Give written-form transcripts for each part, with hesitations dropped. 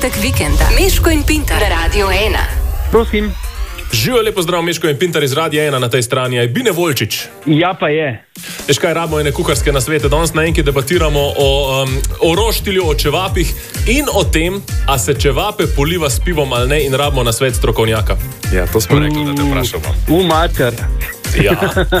Tak vikenda. Miško in Pintar na Radio 1. Prosim. Živijo, lepo zdrav, Miško in Pintar iz Radia 1 na tej strani. Je Bine Volčič. Ja, pa je. Veš kaj, rabimo ene kuharske nasvete. Danes na enki debatiramo o roštilju, o čevapih in o tem, a se čevape poliva s pivom ali ne, in rabimo nasvet strokovnjaka. Ja, to smo rekli, da te vprašamo. Mater. Ja.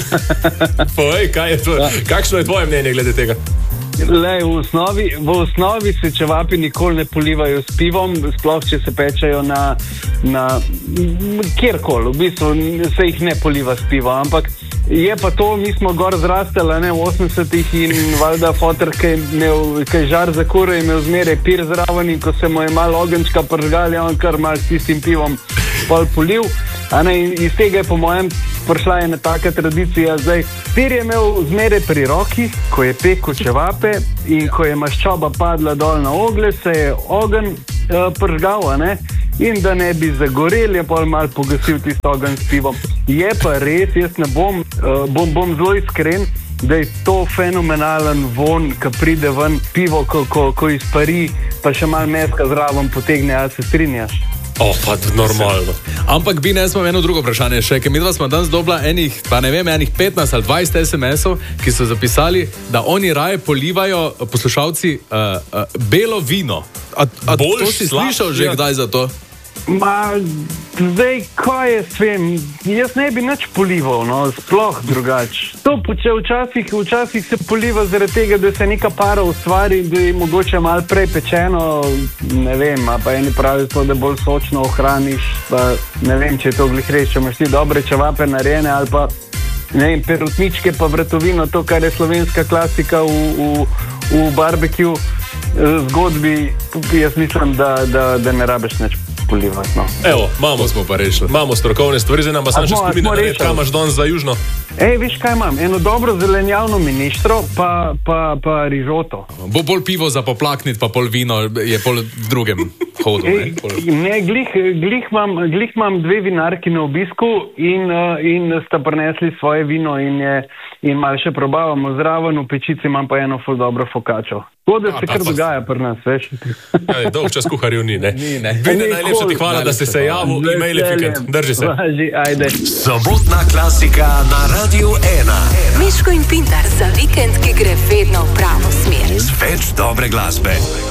Povej, kaj je to? Kakšno je tvoje mnenje glede tega? Lej, v osnovi se čevapi nikoli ne polivajo s pivom, sploh če se pečejo na kjerkoli, v bistvu se jih ne poliva s pivom, ampak je pa to, mi smo gor zrastali v 80-ih in valjda foter, ki je žar za kuro, je imel zmeraj pir zraven, in ko se mu je malo ogenčka pržgal, je on kar malo s tistim pivom pol poliv. In iz tega je po mojem prišla ena taka tradicija. Zdaj, pir je imel zmeraj pri roki, ko je pekel čevape, in ko je maščoba padla dol na oglje, se je ogenj pržgal, in da ne bi zagorel, je pol malo pogasil tisti ogenj s pivom. Je pa res, jaz ne bom zelo iskren, da je to fenomenalen von, ko pride ven pivo, ko izpari, pa še malo meska zraven potegne, ali se strinjaš? Pa normalno. Ampak bi ne smo eno drugo vprašanje še, ker mi dva smo danes dobila enih 15 ali 20 SMS-ov, ki so zapisali, da oni raje polivajo, poslušalci, belo vino. A to si slišal že kdaj za to? Zdaj, kaj je s tem? Jaz ne bi nič polival, sploh drugače. To včasih se poliva zaradi tega, da se neka para ustvari, da je mogoče malo prej pečeno, ne vem, pa eni pravijo to, da bolj sočno ohraniš, pa ne vem, če je to glih res, če imaš ti dobre čevape narejene, ali pa ne vem, perutničke pa vratovino, to, kar je slovenska klasika v barbecue zgodbi, jaz mislim, da ne rabiš nič polivati. Evo, smo pa rešili. Imamo strokovne stvari, zdaj nam pa sam še skupine reči, kaj imaš danes za južno. Veš kaj imam? Eno dobro zelenjavno ministro, pa rižoto. Bo bolj pivo za poplakniti, pa pol vino je pol v drugem hodu. Glih imam dve vinarki na obisku in sta prinesli svoje vino in malo še probavamo zraven, v pečici imam pa eno ful dobro fokačo. To, da se kar dogaja pri nas, veš? Dolg čas kuharjev ni, ne? Bine, najlepša ti hvala, da si se javil, e-mail je fikend. Drži se. Ajde. Sobotna klasika na Radio 1. Miško in Pintar za vikend, ki gre vedno v pravo smer. Več dobre glasbe.